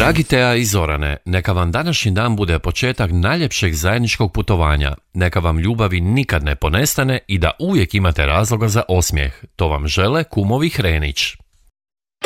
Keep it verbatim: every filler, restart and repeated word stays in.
Dragi Teja i Zorane, neka vam današnji dan bude početak najljepšeg zajedničkog putovanja. Neka vam ljubavi nikad ne ponestane i da uvijek imate razloga za osmijeh. To vam žele kumovi Hrenić.